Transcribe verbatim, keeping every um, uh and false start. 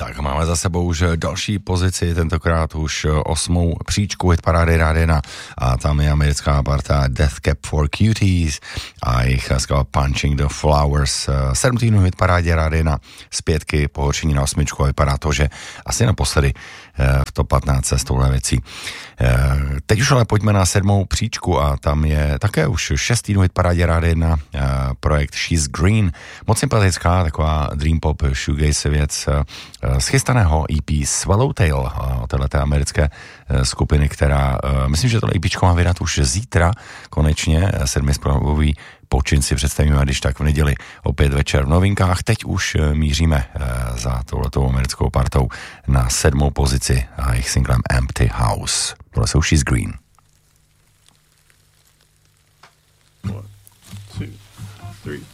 Tak máme za sebou už další pozici, tentokrát už osmou příčku hitparády Rádia jedna a tam je americká parta Death Cab for Cuties a jejich skvělá Punching the Flowers. Sedm týdnů v hitparádě Rádia jedna z pětky pohoršení na osmičku a vypadá to, že asi naposledy v top patnáct s touhle věcí. Teď už ale pojďme na sedmou příčku a tam je také už šest týdnů hitparádě Rádia jedna projekt She's Green. Moc sympatická, taková dream pop shoegaze věc z chystaného E P Swallowtail od téhleté americké skupiny, která, myslím, že tohle EPčko má vydat už zítra, konečně sedmisprávový počin si představíme, když tak v neděli opět večer v novinkách. Teď už míříme za touhletou americkou partou na sedmou pozici a jejich singlem Empty House. Tohle jsou She's Green. One, two, three.